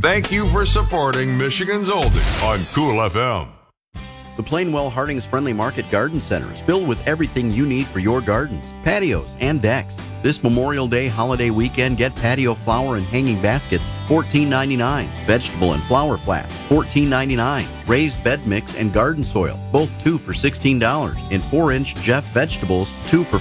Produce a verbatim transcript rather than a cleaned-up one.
Thank you for supporting Michigan's Oldie on Cool F M. The Plainwell Hardings Friendly Market Garden Center is filled with everything you need for your gardens, patios, and decks. This Memorial Day holiday weekend, get patio flower and hanging baskets, fourteen ninety-nine. Vegetable and flower flats, fourteen ninety-nine. Raised bed mix and garden soil, both two for sixteen dollars. In four inch Jeff vegetables, two for